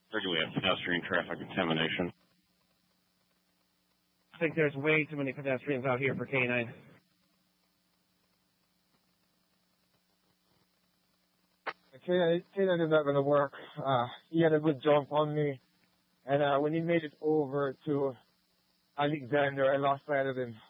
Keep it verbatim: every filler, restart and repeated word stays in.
Or do we have pedestrian traffic contamination? I think there's way too many pedestrians out here for K nine. K nine is not going to work. Uh, he had a good jump on me. And uh, when he made it over to Alexander, I lost sight of him.